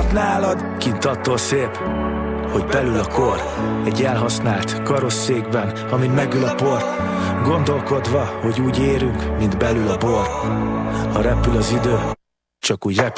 itt nálad, kint attól szép, hogy belül a kor. Egy elhasznált karosszékben, amin megül a por, gondolkodva, hogy úgy érünk, mint belül a bor. Ha repül az idő, csak úgy repül